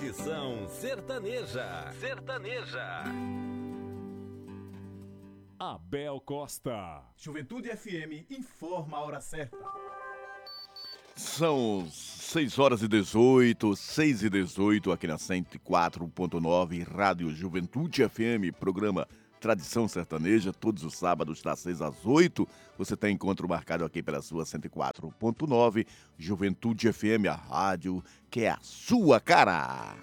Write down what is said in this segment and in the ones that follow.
Tradição sertaneja. Sertaneja. Abel Costa. Juventude FM informa a hora certa. São 6h18, 6h18 aqui na 104.9, Rádio Juventude FM, programa Tradição Sertaneja, todos os sábados das 6 às 8. Você tem encontro marcado aqui pela sua 104.9, Juventude FM, a rádio que é a sua cara.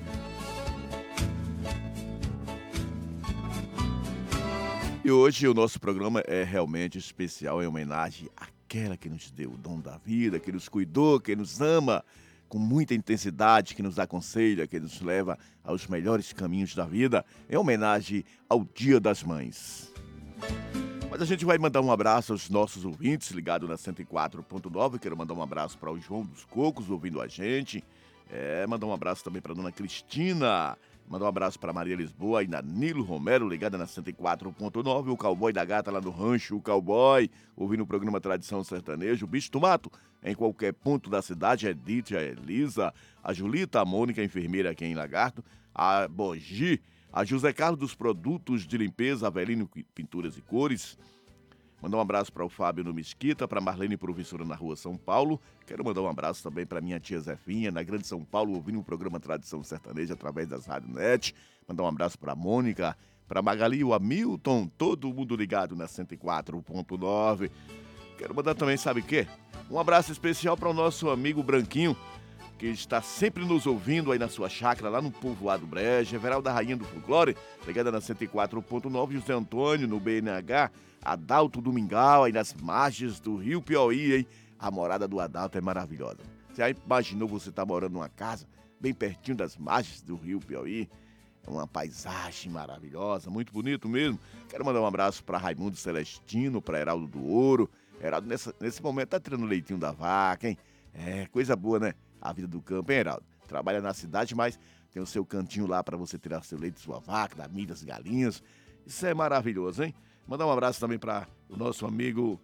E hoje o nosso programa é realmente especial, em homenagem àquela que nos deu o dom da vida, que nos cuidou, que nos ama com muita intensidade, que nos aconselha, que nos leva aos melhores caminhos da vida, em homenagem ao Dia das Mães. Mas a gente vai mandar um abraço aos nossos ouvintes ligados na 104.9. Quero mandar um abraço para o João dos Cocos ouvindo a gente. Mandar um abraço também para a dona Cristina. Mandar um abraço para Maria Lisboa e Danilo Romero, ligada na 104.9. O cowboy da gata lá no rancho, o cowboy, ouvindo o programa Tradição Sertaneja. O bicho do mato, em qualquer ponto da cidade, a Edith, a Elisa, a Julita, a Mônica, a enfermeira aqui em Lagarto, a Bogi, a José Carlos dos Produtos de Limpeza, Avelino Pinturas e Cores. Mandar um abraço para o Fábio no Mesquita, para Marlene Professora na Rua São Paulo. Quero mandar um abraço também para minha tia Zefinha, na Grande São Paulo, ouvindo o programa Tradição Sertaneja através das Rádio Net. Mandar um abraço para Mônica, para Magali, o Hamilton, todo mundo ligado na 104.9. Quero mandar também, sabe o quê? Um abraço especial para o nosso amigo Branquinho, que está sempre nos ouvindo aí na sua chácara, lá no Povoado Brejo, Everalda Rainha do Folclore, ligada na 104.9, José Antônio no BNH, Adalto Domingal, aí nas margens do Rio Piauí, hein? A morada do Adalto é maravilhosa. Você já imaginou você estar morando numa casa bem pertinho das margens do Rio Piauí? É uma paisagem maravilhosa, muito bonito mesmo. Quero mandar um abraço para Raimundo Celestino, para Heraldo do Ouro. Heraldo, nesse momento, tá tirando o leitinho da vaca, hein? Coisa boa, né? A vida do campo, hein, Heraldo? Trabalha na cidade, mas tem o seu cantinho lá para você tirar seu leite de sua vaca, da milho, das galinhas. Isso é maravilhoso, hein? Mandar um abraço também para o nosso amigo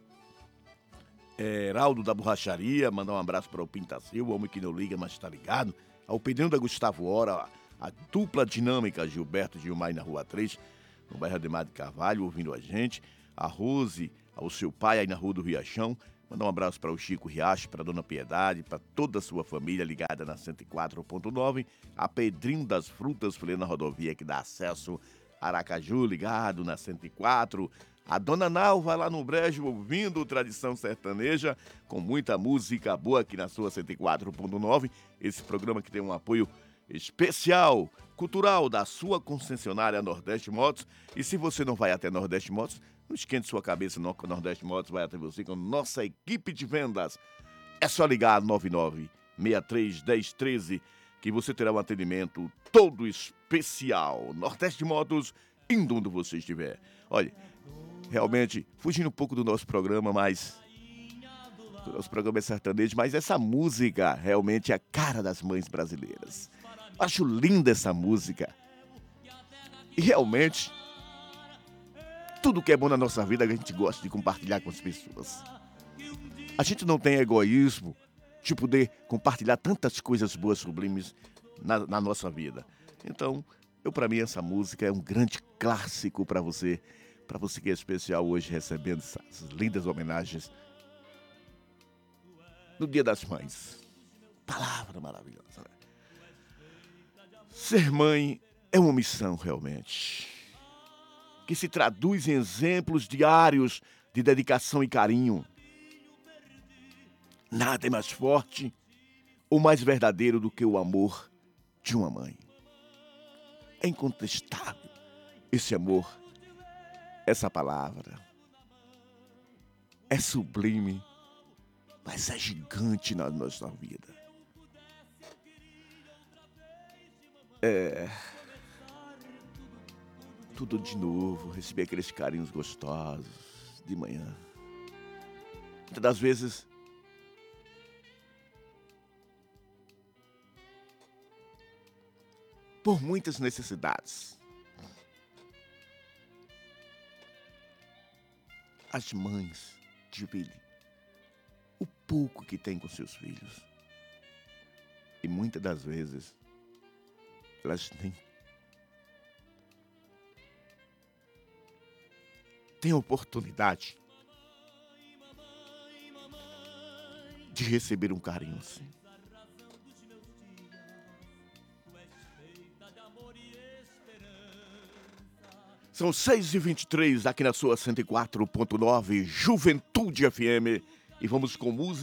Heraldo da Borracharia. Mandar um abraço para o Pintacil, o homem que não liga, mas tá ligado. Ao Pedrinho da Gustavo Hora, a dupla dinâmica Gilberto e Gilmar na Rua 3, no bairro Ademar de Carvalho, ouvindo a gente. A Rose, ao seu pai aí na Rua do Riachão. Mandar um abraço para o Chico Riacho, para a Dona Piedade, para toda a sua família ligada na 104.9. A Pedrinho das Frutas, plena rodovia que dá acesso a Aracaju, ligado na 104. A Dona Nalva lá no Brejo, ouvindo Tradição Sertaneja, com muita música boa aqui na sua 104.9. Esse programa que tem um apoio especial, cultural, da sua concessionária Nordeste Motos. E se você não vai até Nordeste Motos, não esquente sua cabeça não, que o Nordeste Motos vai até você com a nossa equipe de vendas. É só ligar 99631013 que você terá um atendimento todo especial. Nordeste Motos, indo onde você estiver. Olha, realmente, fugindo um pouco do nosso programa, mas o nosso programa é sertanejo, mas essa música realmente é a cara das mães brasileiras. Acho linda essa música. E realmente, tudo que é bom na nossa vida a gente gosta de compartilhar com as pessoas. A gente não tem egoísmo de poder compartilhar tantas coisas boas, sublimes na nossa vida. Então, para mim, essa música é um grande clássico para você que é especial hoje, recebendo essas lindas homenagens no Dia das Mães. Palavra maravilhosa, né? Ser mãe é uma missão, realmente, que se traduz em exemplos diários de dedicação e carinho. Nada é mais forte ou mais verdadeiro do que o amor de uma mãe. É incontestável esse amor, essa palavra. É sublime, mas é gigante na nossa vida. Tudo de novo, receber aqueles carinhos gostosos de manhã. Muitas das vezes, por muitas necessidades, as mães dividem o pouco que têm com seus filhos. E muitas das vezes elas nem têm oportunidade de receber um carinho assim. São 6h23 aqui na sua 104.9 Juventude FM e vamos com música.